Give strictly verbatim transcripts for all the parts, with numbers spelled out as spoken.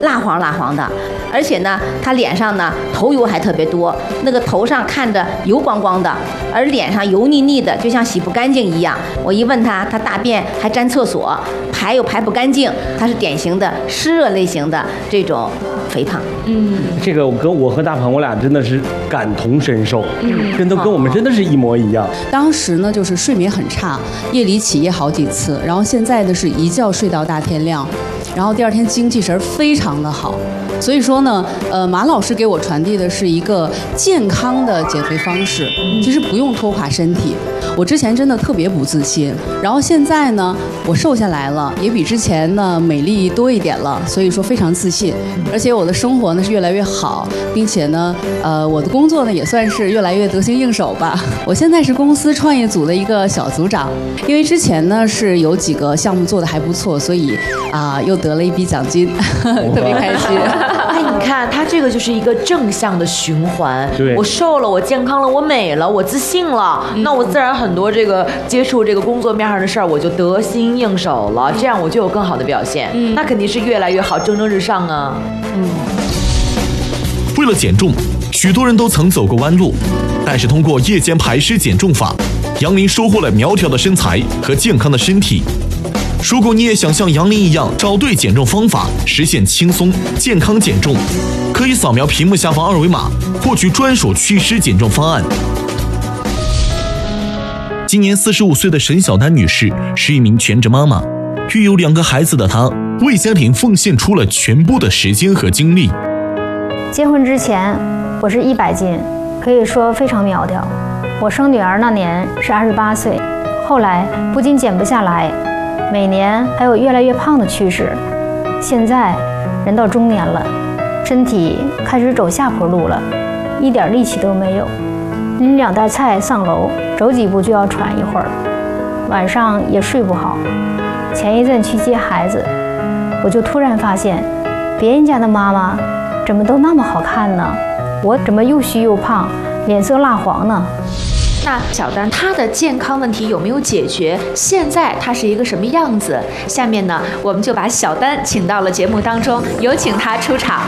蜡黄蜡黄的，而且呢，他脸上呢头油还特别多，那个头上看着油光光的，而脸上油腻腻的，就像洗不干净一样。我一问他，他大便还沾厕所，排又排不干净，他是典型的湿热类型的这种肥胖。 嗯，这个我跟我和大鹏我俩真的是感同身受，嗯，真的跟我们真的是一模一样。 当时呢，就是睡眠很差，夜里起夜好几次，然后现在呢是一觉睡到大天亮。然后第二天精气神非常的好，所以说呢，呃，马老师给我传递的是一个健康的减肥方式，其实不用拖垮身体。我之前真的特别不自信，然后现在呢，我瘦下来了，也比之前呢美丽多一点了，所以说非常自信，而且我的生活呢是越来越好，并且呢，呃，我的工作呢也算是越来越得心应手吧。我现在是公司创业组的一个小组长，因为之前呢是有几个项目做得还不错，所以啊、呃、又得了一笔奖金，特别开心。 哎，你看他这个就是一个正向的循环。 对， 我瘦了，我健康了，我美了，我自信了，嗯、那我自然很多这个接触这个工作面上的事儿，我就得心应手了，这样我就有更好的表现。嗯，那肯定是越来越好，蒸蒸日上啊。嗯。 为了减重，许多人都曾走过弯路，但是通过夜间排湿减重法，杨林收获了苗条的身材和健康的身体。如果你也想像杨林一样找对减重方法，实现轻松健康减重，可以扫描屏幕下方二维码，获取专属祛湿减重方案。今年四十五岁的沈小丹女士是一名全职妈妈，育有两个孩子的她，为家庭奉献出了全部的时间和精力。 结婚之前，我是一百斤，可以说非常苗条。我生女儿那年是二十八岁，后来不仅减不下来，每年还有越来越胖的趋势。现在人到中年了，身体开始走下坡路了，一点力气都没有。拎两袋菜上楼，走几步就要喘一会儿，晚上也睡不好。前一阵去接孩子，我就突然发现，别人家的妈妈怎么都那么好看呢？我怎么又虚又胖，脸色蜡黄呢？ 那小丹她的健康问题有没有解决？现在她是一个什么样子？下面呢，我们就把小丹请到了节目当中，有请她出场。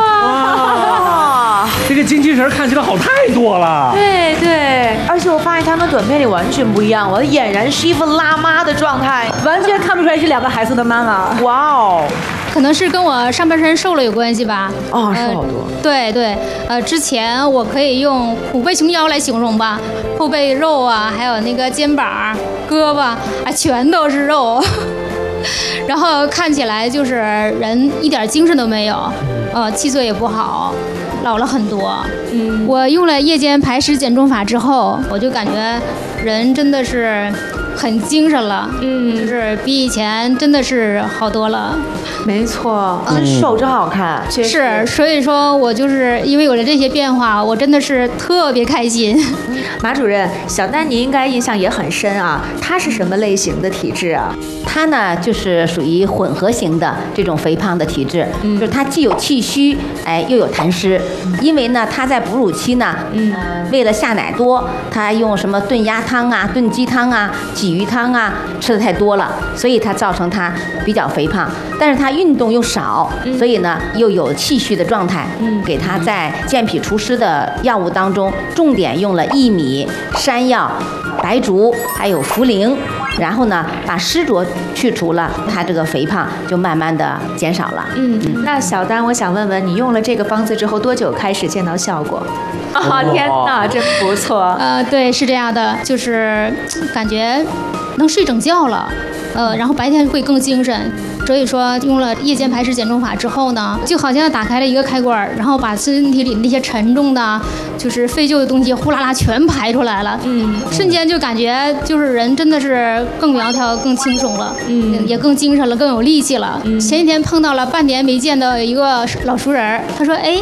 哇，这个精气神看起来好太多了。 对对，而且我发现她跟短片里完全不一样，我俨然是一副辣妈的状态，完全看不出来是两个孩子的妈妈。哇哦！ 可能是跟我上半身瘦了有关系吧。 哦，瘦好多。 呃、对对，呃，之前我可以用虎背熊腰来形容吧，后背肉啊，还有那个肩膀、胳膊啊，全都是肉，然后看起来就是人一点精神都没有，呃，气色也不好，老了很多。嗯，我用了夜间排湿减重法之后，我就感觉人真的是很精神了，嗯，就是比以前真的是好多了。 没错，真瘦真好看，确实是。所以说我就是因为有了这些变化，我真的是特别开心。 马主任，小丹你应该印象也很深啊，她是什么类型的体质啊？ 她呢就是属于混合型的这种肥胖的体质，嗯、就是她既有气虚，哎，又有痰湿。因为呢，她在哺乳期呢，嗯、呃，为了下奶多，她用什么炖鸭汤啊、炖鸡汤啊、鲫鱼汤啊吃的太多了，所以她造成她比较肥胖。但是她运动又少，嗯、所以呢又有气虚的状态。嗯，给她在健脾除湿的药物当中，重点用了薏米、山药、白术还有茯苓，然后呢把湿浊去除了，她这个肥胖就慢慢的减少了。 嗯，嗯那小丹，我想问问你用了这个方子之后多久开始见到效果？啊、哦，天哪，真不错。 呃，对，是这样的，就是感觉能睡整觉了，呃，然后白天会更精神。所以说用了夜间排湿减重法之后呢，就好像打开了一个开关，然后把身体里那些沉重的就是废旧的东西呼啦啦全排出来了。嗯，瞬间就感觉就是人真的是更苗条更轻松了，嗯，也更精神了，更有力气了。嗯，前几天碰到了半年没见的一个老熟人，他说哎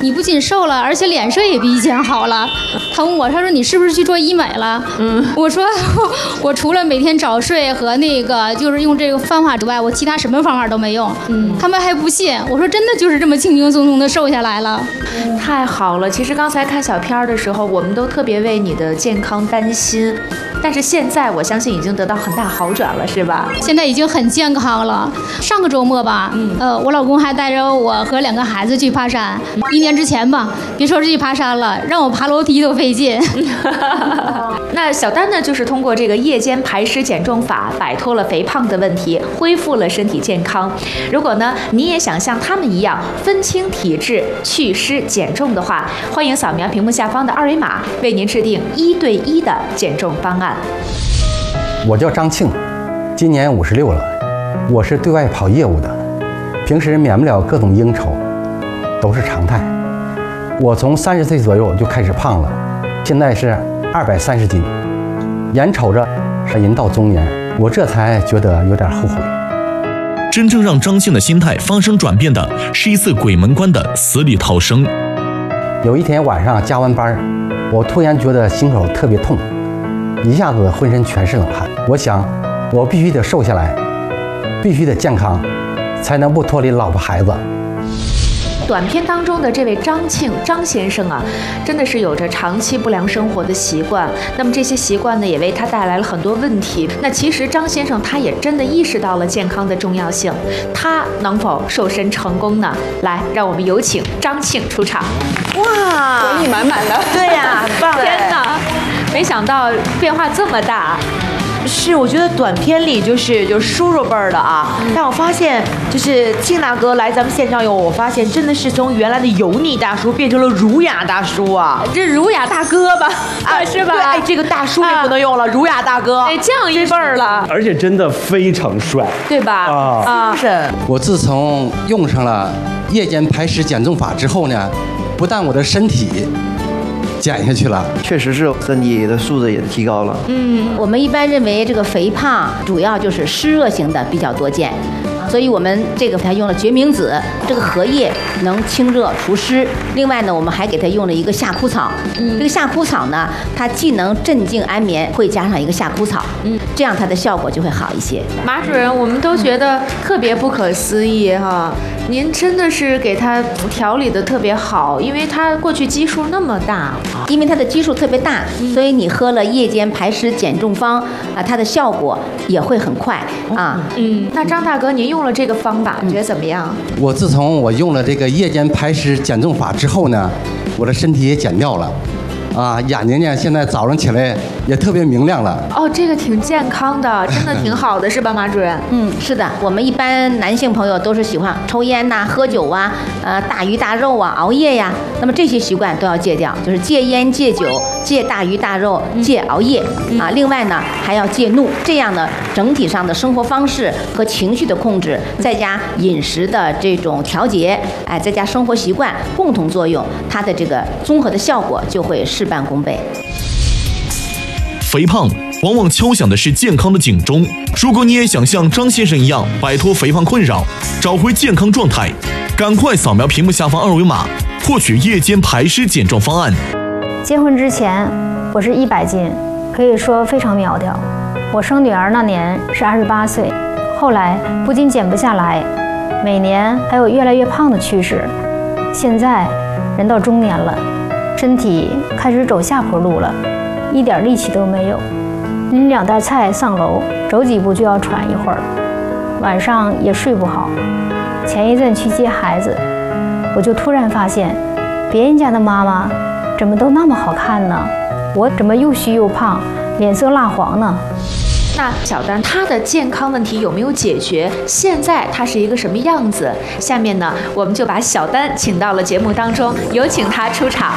你不仅瘦了，而且脸色也比以前好了。他问我，他说你是不是去做医美了？嗯，我说我除了每天早睡和那个就是用这个方法之外，我其他什么方法都没用。嗯，他们还不信，我说真的就是这么轻轻松松的瘦下来了。 太好了！其实刚才看小片的时候，我们都特别为你的健康担心，但是现在我相信已经得到很大好转了，是吧？ 现在已经很健康了。上个周末吧，嗯、呃，我老公还带着我和两个孩子去爬山。一年之前吧，别说是去爬山了，让我爬楼梯都费劲。 那小丹呢，就是通过这个夜间排湿减重法，摆脱了肥胖的问题，恢复了身体健康。如果呢，你也想像他们一样分清体质、祛湿减重的话，欢迎扫描屏幕下方的二维码，为您制定一对一的减重方案。 我叫张庆，今年五十六了，我是对外跑业务的，平时免不了各种应酬，都是常态。我从三十岁左右就开始胖了，现在是二百三十斤，眼瞅着是人到中年，我这才觉得有点后悔。 真正让张庆的心态发生转变的是一次鬼门关的死里逃生。 有一天晚上加完班，我突然觉得心口特别痛，一下子浑身全是冷汗。我想，我必须得瘦下来，必须得健康，才能不脱离老婆孩子。 短片当中的这位张庆张先生啊，真的是有着长期不良生活的习惯。那么这些习惯呢，也为他带来了很多问题。那其实张先生他也真的意识到了健康的重要性，他能否瘦身成功呢？来，让我们有请张庆出场。哇， 活力满满的。 对呀、啊，很棒！天哪，没想到变化这么大。 是，我觉得短片里就是就是叔叔辈儿的啊，但我发现就是庆大哥来咱们线上以后，我发现真的是从原来的油腻大叔变成了儒雅大叔啊， 这儒雅大哥吧，啊是吧？ 对，哎，这个大叔也不能用了，儒雅大哥， 哎，降一辈儿了， 而且真的非常帅， 对吧？ 啊啊， 是。 我自从用上了夜间排湿减重法之后呢，不但我的身体减下去了， 确实是身体的素质也提高了。 嗯，我们一般认为这个肥胖主要就是湿热型的比较多见，所以我们这个还用了决明子，这个荷叶能清热除湿。另外呢，我们还给它用了一个夏枯草。嗯，这个夏枯草呢，它既能镇静安眠，会加上一个夏枯草，嗯，这样它的效果就会好一些。 马主任，我们都觉得特别不可思议哈，您真的是给他调理的特别好，因为他过去基数那么大， 因为它的基数特别大，所以你喝了夜间排湿减重方啊，它的效果也会很快啊。 嗯，那张大哥，您用了这个方法，觉得怎么样？ 我自从我用了这个夜间排湿减重法之后呢，我的身体也减掉了，啊，眼睛呢现在早上起来也特别明亮了。 哦，这个挺健康的，真的挺好的，是吧，马主任？ 嗯，是的，我们一般男性朋友都是喜欢抽烟呐、喝酒啊、呃大鱼大肉啊、熬夜呀，那么这些习惯都要戒掉，就是戒烟、戒酒、戒大鱼大肉、戒熬夜啊。另外呢，还要戒怒，这样呢，整体上的生活方式和情绪的控制，再加饮食的这种调节，哎，再加生活习惯共同作用，它的这个综合的效果就会事半功倍。 肥胖往往敲响的是健康的警钟。如果你也想像张先生一样摆脱肥胖困扰，找回健康状态，赶快扫描屏幕下方二维码，获取夜间排湿减重方案。 结婚之前，我是一百斤，可以说非常苗条。我生女儿那年是二十八岁，后来不仅减不下来，每年还有越来越胖的趋势。现在人到中年了，身体开始走下坡路了，一点力气都没有。拎两袋菜上楼，走几步就要喘一会儿，晚上也睡不好。前一阵去接孩子，我就突然发现，别人家的妈妈怎么都那么好看呢？我怎么又虚又胖，脸色蜡黄呢？ 那小丹她的健康问题有没有解决？现在她是一个什么样子？下面呢，我们就把小丹请到了节目当中，有请她出场。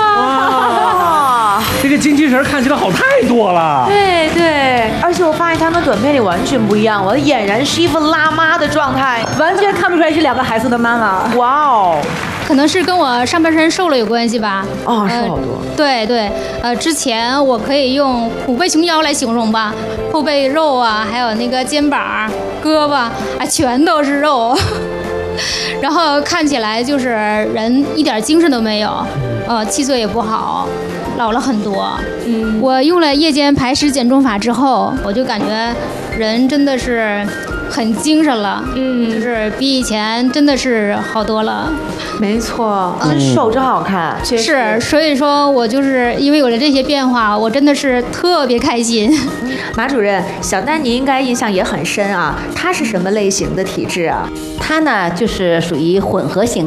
哇，这个精气神看起来好太多了。 对对，而且我发现他跟短片里完全不一样，我俨然是一副辣妈的状态，完全看不出来是两个孩子的妈妈。哇哦！ 可能是跟我上半身瘦了有关系吧。 哦，瘦好多。 呃、对对，呃，之前我可以用虎背熊腰来形容吧，后背肉啊，还有那个肩膀、胳膊啊，全都是肉。 然后看起来就是人一点精神都没有，呃，气色也不好，老了很多。嗯，我用了夜间排湿减重法之后，我就感觉人真的是很精神了，嗯，就是比以前真的是好多了。 没错，嗯，瘦真好看， 是，所以说我就是因为有了这些变化，我真的是特别开心。 马主任，小丹你应该印象也很深啊，她是什么类型的体质啊？ 她呢就是属于混合型